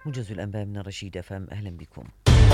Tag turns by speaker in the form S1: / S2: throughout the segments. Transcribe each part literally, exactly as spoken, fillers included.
S1: موجز الأنباء من الرشيد أفهم، أهلا بكم.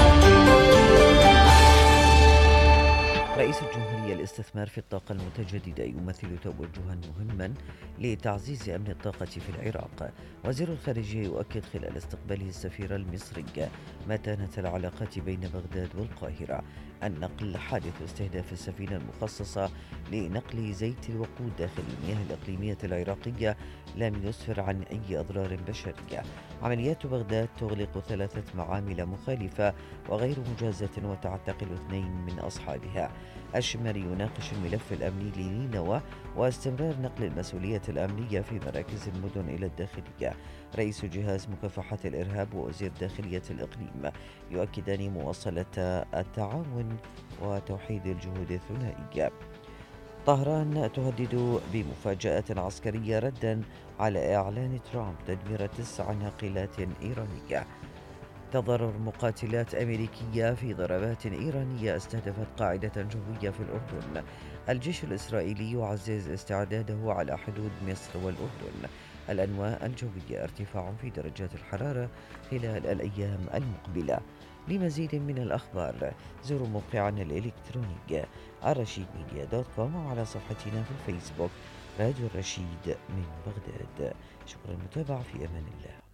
S1: رئيس الجمهورية الاستثمار في الطاقة المتجددة يمثل توجها مهما لتعزيز أمن الطاقة في العراق. وزير الخارجية يؤكد خلال استقباله السفير المصري متانة العلاقات بين بغداد والقاهرة. النقل حادث استهداف السفينة المخصصة لنقل زيت الوقود داخل المياه الإقليمية العراقية لم يسفر عن أي أضرار بشرية. عمليات بغداد تغلق ثلاثة معامل مخالفة وغير مجازة وتعتقل اثنين من أصحابها. الشمالي يناقش الملف الأمني لنينوى واستمرار نقل المسؤولية الأمنية في مراكز المدن إلى الداخلية. رئيس جهاز مكافحة الإرهاب ووزير داخلية الإقليم يؤكدان مواصلة التعاون وتوحيد الجهود الثنائية. طهران تهدد بمفاجأة عسكرية ردا على إعلان ترامب تدمير تسع ناقلات إيرانية. تضرر مقاتلات أمريكية في ضربات إيرانية استهدفت قاعدة جوية في الأردن. الجيش الإسرائيلي يعزز استعداده على حدود مصر والأردن. الأنواع الجوية ارتفاع في درجات الحرارة خلال الأيام المقبلة. لمزيد من الأخبار زوروا موقعنا الإلكتروني الرشيد ميديا دوت كوم وعلى صفحتنا في الفيسبوك راديو الرشيد من بغداد. شكرا للمتابعة، في أمان الله.